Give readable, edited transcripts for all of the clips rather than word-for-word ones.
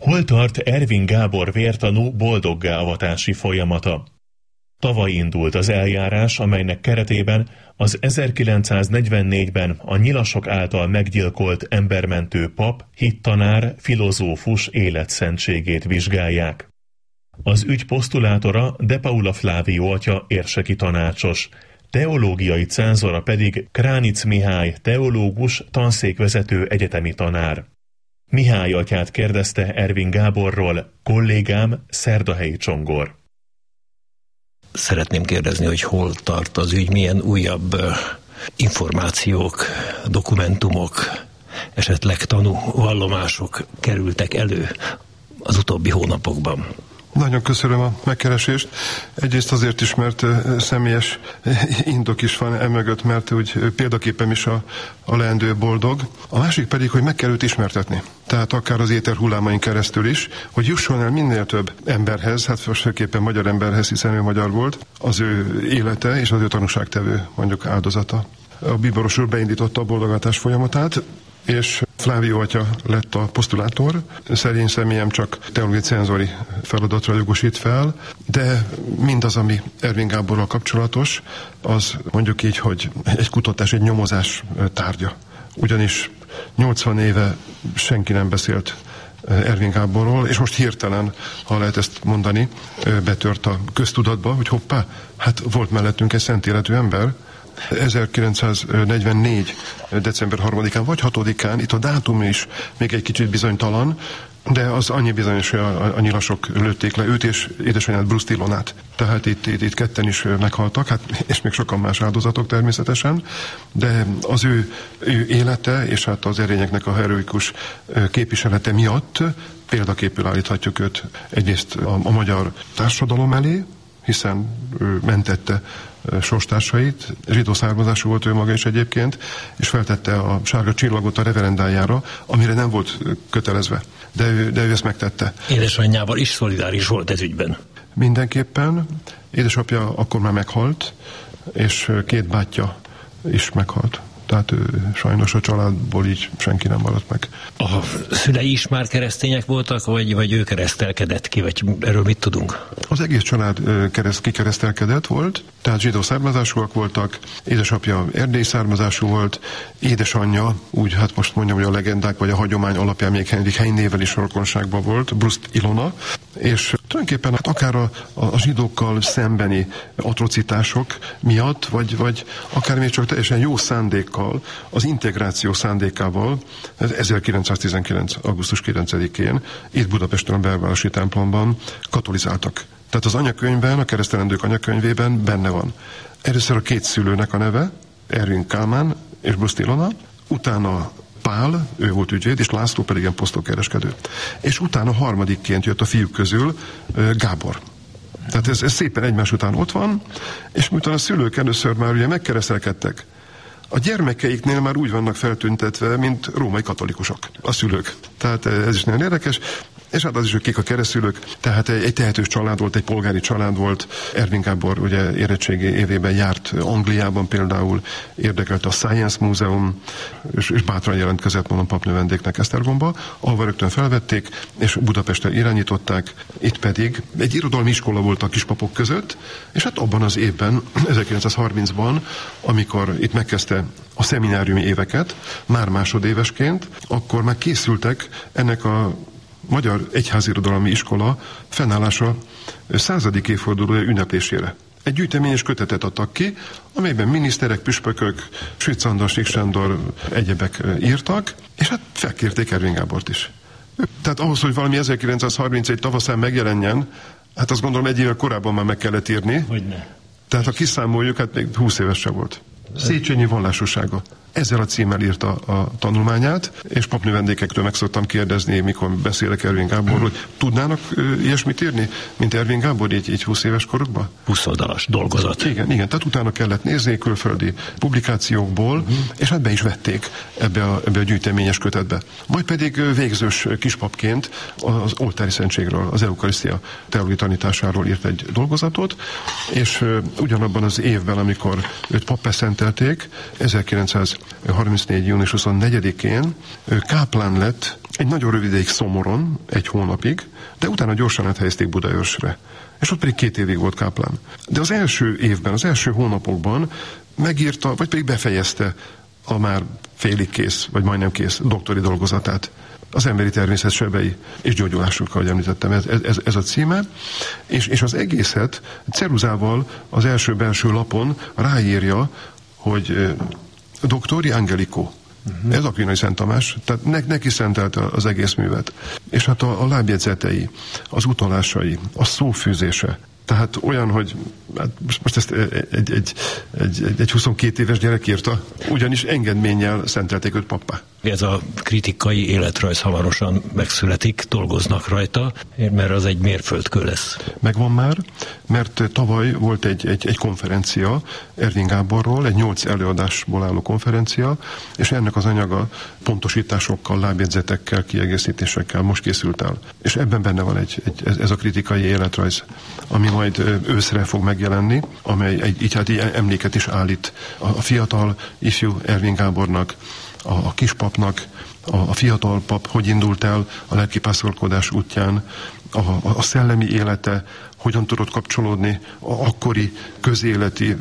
Hol tart Ervin Gábor vértanú boldoggá avatási folyamata? Tavaly indult az eljárás, amelynek keretében az 1944-ben a nyilasok által meggyilkolt embermentő pap, hittanár, filozófus életszentségét vizsgálják. Az ügy posztulátora De Paula Flávio atya érseki tanácsos, teológiai cenzora pedig Kránic Mihály teológus, tanszékvezető egyetemi tanár. Mihály atyát kérdezte Ervin Gáborról kollégám Szerdahelyi Csongor. Szeretném kérdezni, hogy hol tart az ügy, milyen újabb információk, dokumentumok, esetleg tanúvallomások kerültek elő az utóbbi hónapokban. Nagyon köszönöm a megkeresést. Egyrészt azért is, mert személyes indok is van emögött, mert úgy példaképem is a leendő boldog. A másik pedig, hogy meg kell őt ismertetni. Tehát akár az éter hullámain keresztül is, hogy jusson el minél több emberhez, hát főképpen magyar emberhez, hiszen ő magyar volt, az ő élete és az ő tanúságtevő, mondjuk áldozata. A bíboros úr beindította a boldogatás folyamatát, és Flávio atya lett a posztulátor. Szerény személyem csak teológiai cenzori feladatra jogosít fel, de mindaz, ami Ervin Gáborral kapcsolatos, az mondjuk így, hogy egy kutatás, egy nyomozás tárgya. Ugyanis 80 éve senki nem beszélt Ervin Gáborról, és most hirtelen, ha lehet ezt mondani, betört a köztudatba, hogy hoppá, hát volt mellettünk egy szent életű ember. 1944. december 3-án vagy 6-án, itt a dátum is még egy kicsit bizonytalan, de az annyi bizonyos, hogy a nyilasok lőtték le őt és édesanyját, Bruce Ilonát. Tehát itt ketten is meghaltak, hát, és még sokan más áldozatok természetesen, de az ő élete és hát az erényeknek a heroikus képviselete miatt példaképül állíthatjuk őt egyrészt a magyar társadalom elé, hiszen ő mentette sorstársait, zsidó származású volt ő maga is egyébként, és feltette a sárga csillagot a reverendájára, amire nem volt kötelezve. De ő ezt megtette. Édesanyjával is szolidáris volt ez ügyben. Mindenképpen. Édesapja akkor már meghalt, és két bátyja is meghalt. Tehát sajnos a családból így senki nem maradt meg. A szülei is már keresztények voltak, vagy ő keresztelkedett ki, vagy erről mit tudunk? Az egész család kikeresztelkedett volt, tehát zsidó származásúak voltak, édesapja erdélyi származású volt, édesanyja, úgy hát most mondjam, hogy a legendák vagy a hagyomány alapján még Henrik Heinével is rokonságban volt, Bruce Ilona, és tulajdonképpen hát akár a zsidókkal szembeni atrocitások miatt, vagy akár még csak teljesen jó szándékkal, az integráció szándékával 1919. augusztus 9-én itt Budapesten a belvárosi templomban katolizáltak. Tehát az anyakönyvben, a keresztelendők anyakönyvében benne van. Először a két szülőnek a neve, Ervin Kálmán és Bruce Ilona, utána Pál, ő volt ügyvéd, és László pedig ilyen posztolkereskedő. És utána harmadikként jött a fiúk közül Gábor. Tehát ez szépen egymás után ott van, és miután a szülők először már ugye megkeresztelkedtek, a gyermekeiknél már úgy vannak feltüntetve, mint római katolikusok, a szülők. Tehát ez is nagyon érdekes. És hát az is, hogy kik a keresztülők, tehát egy tehetős család volt, egy polgári család volt. Ervin Gábor ugye érettségi évében járt Angliában például, érdekelte a Science Múzeum, és bátran jelentkezett mondom papnövendéknek Esztergomba, ahova rögtön felvették, és Budapesten irányították, itt pedig egy irodalmi iskola volt a kispapok között, és hát abban az évben, 1930-ban, amikor itt megkezdte a szemináriumi éveket, már másodévesként, akkor már készültek ennek a Magyar Egyházirodalmi Iskola fennállása 100. évfordulója ünneplésére. Egy gyűjteményes kötetet adtak ki, amelyben miniszterek, püspökök, Sütz Andor, Sík Sándor, egyebek írtak, és hát felkérték Ervin Gábort is. Tehát ahhoz, hogy valami 1931 tavaszán megjelenjen, hát azt gondolom egy évvel korábban már meg kellett írni. Hogyne. Tehát ha kiszámoljuk, hát még 20 éves se volt. Széchenyi vallásossága. Ezzel a címmel írta a tanulmányát, és papnövendékektől meg szoktam kérdezni, mikor beszélek Ervin Gáborról, hogy tudnának ilyesmit írni, mint Ervin Gábor így 20 éves korukban? 20 oldalas dolgozat. Igen, tehát utána kellett nézni külföldi publikációkból, és hát be is vették ebbe a gyűjteményes kötetbe. Majd pedig végzős kispapként az oltári szentségről, az eukarisztia teológiai tanításáról írt egy dolgozatot, és ugyanabban az évben, amikor őt pappá szentelték, 1934. június 24-én káplán lett egy nagyon rövid ideig Szomoron, 1 hónapig, de utána gyorsan áthelyezték Budaörsre. És ott pedig 2 évig volt káplán. De az első évben, az első hónapokban megírta, vagy pedig befejezte a már félig kész, vagy majdnem kész doktori dolgozatát. Az emberi természet sebei és gyógyulásuk, ahogy említettem, ez a címe. És az egészet ceruzával az első belső lapon ráírja, hogy Doktori Angelico. Ez Akvinai Szent Tamás, tehát neki szentelte az egész művet. És hát a lábjegyzetei, az utalásai, a szófűzése. Tehát olyan, hogy hát most ezt egy 22 éves gyerek írta, ugyanis engedménnyel szentelték őt pappá. Ez a kritikai életrajz hamarosan megszületik, dolgoznak rajta, mert az egy mérföldkő lesz. Megvan már, mert tavaly volt egy konferencia Ervin Gáborról, egy 8 előadásból álló konferencia, és ennek az anyaga pontosításokkal, lábjegyzetekkel, kiegészítésekkel most készült el. És ebben benne van ez a kritikai életrajz, ami majd őszre fog megjelenni, amely így emléket is állít a fiatal, ifjú Ervin Gábornak, a kispapnak, a fiatal pap, hogy indult el a lelkipásztorkodás útján, a szellemi élete, hogyan tudott kapcsolódni a akkori közéleti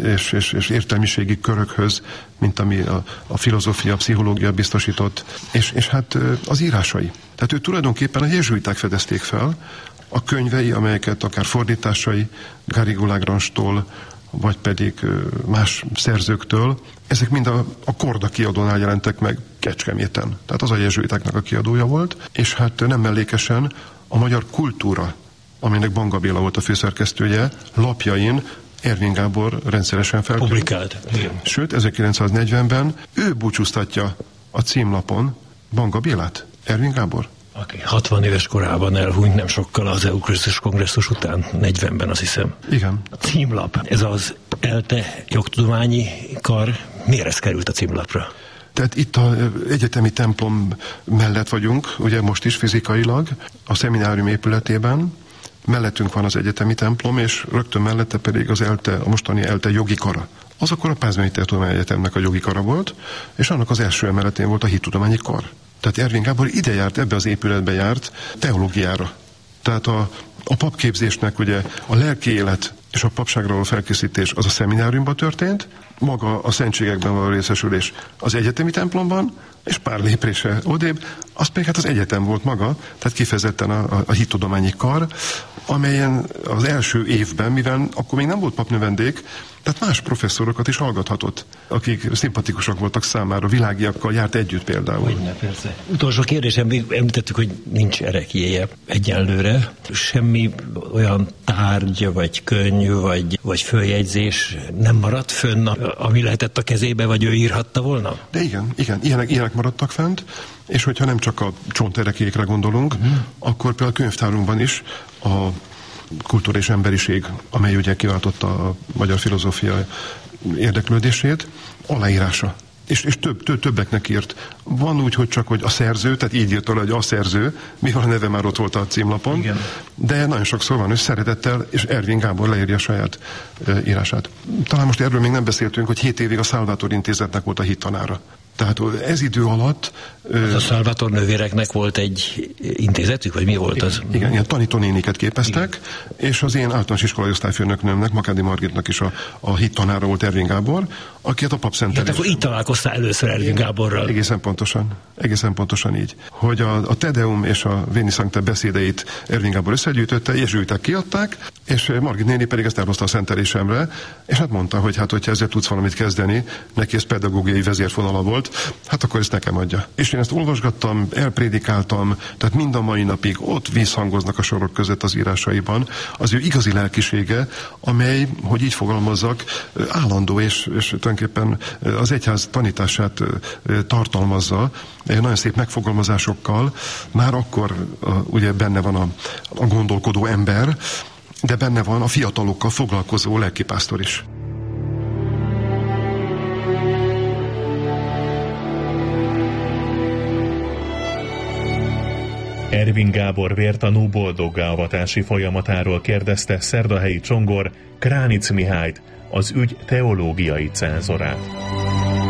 és értelmiségi körökhöz, mint ami a filozófia, a pszichológia biztosított, és hát az írásai. Tehát ő tulajdonképpen a jezsuiták fedezték fel, a könyvei, amelyeket akár fordításai Garrigou Lagrange-tól, vagy pedig más szerzőktől, ezek mind a Korda kiadónál jelentek meg Kecskeméten. Tehát az a jezsuitáknak a kiadója volt, és hát nem mellékesen a Magyar Kultúra, aminek Banga Béla volt a főszerkesztője, lapjain Ervin Gábor rendszeresen publikált. Sőt, 1940-ben ő búcsúztatja a címlapon Banga Bélát, Ervin Gábor. Aki 60 éves korában elhunyt nem sokkal az Eukarisztikus kongresszus után, 40-ben azt hiszem. Igen. A címlap, ez az ELTE jogtudományi kar, miért ez került a címlapra? Tehát itt az egyetemi templom mellett vagyunk, ugye most is fizikailag, a szeminárium épületében, mellettünk van az egyetemi templom, és rögtön mellette pedig az ELTE, a mostani ELTE jogi kara. Az akkor a Pázmányi Egyetemnek a jogi kara volt, és annak az első emeletén volt a hittudományi kar. Tehát Ervin Gábor ide járt, ebbe az épületbe járt teológiára. Tehát a papképzésnek ugye a lelki élet és a papságról a felkészítés az a szemináriumban történt, maga a szentségekben való részesülés az egyetemi templomban, és pár lépésre odébb, az pedig hát az egyetem volt maga, tehát kifejezetten a hittudományi kar, amelyen az első évben, mivel akkor még nem volt papnövendék, tehát más professzorokat is hallgathatott, akik szimpatikusak voltak számára, világiakkal járt együtt például. Hogyne, persze. Utolsó kérdésem, még említettük, hogy nincs ereklyéje egyenlőre. Semmi olyan tárgy, vagy könyv, vagy följegyzés nem maradt fönn, ami lehetett a kezébe, vagy ő írhatta volna? De igen, ilyenek maradtak fent, és hogyha nem csak a csonterekékre gondolunk, akkor például a könyvtárunkban is a Kultúra és Emberiség, amely ugye kiváltotta a magyar filozófia érdeklődését, aláírása. És többeknek írt. Van úgy, hogy csak hogy a szerző, tehát így írt alá, hogy a szerző, mivel a neve már ott volt a címlapon, igen. De nagyon sokszor van, hogy szeretettel, és Ervin Gábor leírja a saját írását. Talán most erről még nem beszéltünk, hogy 7 évig a Salvator Intézetnek volt a hittanára. Tehát ez idő alatt... A Salvator nővéreknek volt egy intézetük, vagy mi volt az? Igen, ilyen tanítónéniket képeztek, igen. És az én általános iskolai osztályfőnöknőmnek, Makádi Margitnak is a hittanára volt Ervin Gábor, aki a papszentelés... Hát akkor itt találkoztál először Ervin Gáborral. Egészen pontosan így. Hogy a Tedeum és a Veni Sancte beszédeit Ervin Gábor összegyűjtötte, jezsuiták kiadták, és Margit néni pedig ezt elhozta a szentelésemre, és hát mondta, hogy hát, hogyha ezzel tudsz valamit kezdeni, neki ez pedagógiai vezérfonala volt, hát akkor ezt nekem adja. És én ezt olvasgattam, elprédikáltam, tehát mind a mai napig ott vízhangoznak a sorok között az írásaiban az ő igazi lelkisége, amely, hogy így fogalmazzak, állandó és tulajdonképpen az egyház tanítását tartalmazza, nagyon szép megfogalmazásokkal. Már akkor ugye benne van a gondolkodó ember, de benne van a fiatalokkal foglalkozó lelkipásztor is. Ervin Gábor vértanú boldoggá avatási folyamatáról kérdezte Szerdahelyi Csongor Kránic Mihályt, az ügy teológiai cenzorát.